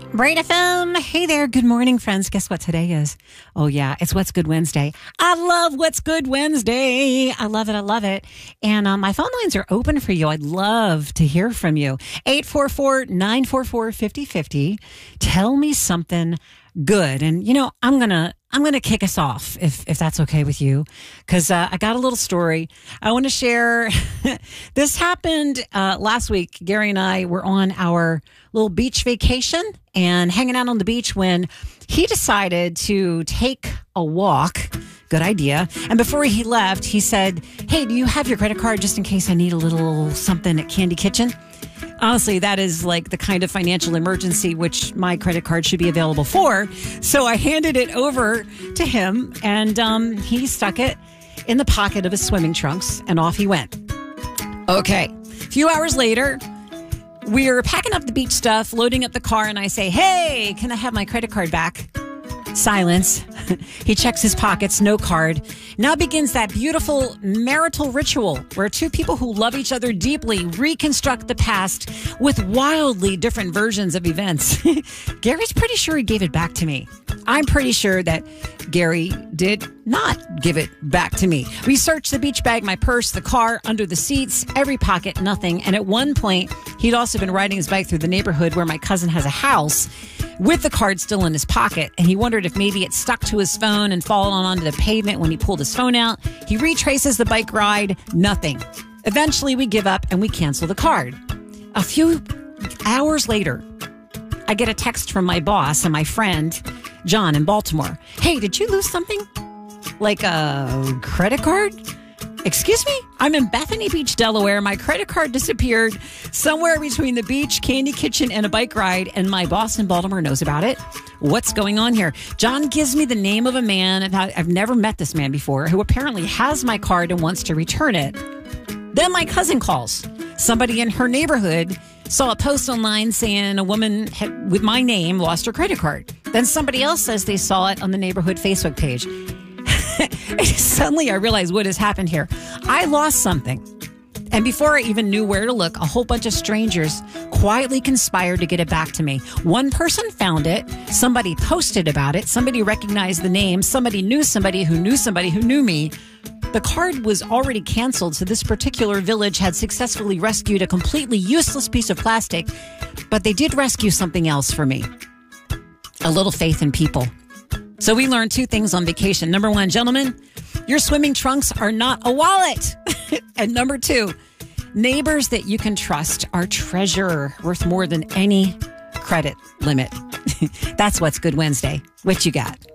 Brain FM. Hey there. Good morning, friends. Guess what today is? Oh, yeah. It's What's Good Wednesday. I love What's Good Wednesday. I love it. I love it. And my phone lines are open for you. I'd love to hear from you. 844-944-5050. Tell me something good. And, I'm going to kick us off if that's okay with you, because I got a little story I want to share. This happened last week. Gary and I were on our little beach vacation and hanging out on the beach when he decided to take a walk. Good idea. And before he left, he said, "Hey, do you have your credit card just in case I need a little something at Candy Kitchen?" Honestly, that is like the kind of financial emergency which my credit card should be available for. So I handed it over to him, and he stuck it in the pocket of his swimming trunks, and off he went. Okay. A few hours later, we're packing up the beach stuff, loading up the car, and I say, "Hey, can I have my credit card back?" Silence. He checks his pockets, no card. Now begins that beautiful marital ritual where two people who love each other deeply reconstruct the past with wildly different versions of events. Gary's pretty sure he gave it back to me. I'm pretty sure that Gary did not give it back to me. We searched the beach bag, my purse, the car, under the seats, every pocket, nothing. And at one point, he'd also been riding his bike through the neighborhood where my cousin has a house with the card still in his pocket. And he wondered if maybe it stuck to his phone and fallen onto the pavement when he pulled his phone out. He retraces the bike ride, nothing. Eventually, we give up and we cancel the card. A few hours later, I get a text from my boss and my friend, John, in Baltimore. "Hey, did you lose something? Like a credit card?" "Excuse me? I'm in Bethany Beach, Delaware. My credit card disappeared somewhere between the beach, Candy Kitchen, and a bike ride, and my boss in Baltimore knows about it. What's going on here?" John gives me the name of a man, and I've never met this man before, who apparently has my card and wants to return it. Then my cousin calls. Somebody in her neighborhood saw a post online saying a woman with my name lost her credit card. Then somebody else says they saw it on the neighborhood Facebook page. Suddenly I realized what has happened here. I lost something. And before I even knew where to look, a whole bunch of strangers quietly conspired to get it back to me. One person found it. Somebody posted about it. Somebody recognized the name. Somebody knew somebody who knew somebody who knew me. The card was already canceled, so this particular village had successfully rescued a completely useless piece of plastic, but they did rescue something else for me. A little faith in people. So we learned two things on vacation. Number one, gentlemen, your swimming trunks are not a wallet. And number two, neighbors that you can trust are treasure worth more than any credit limit. That's What's Good Wednesday. What you got?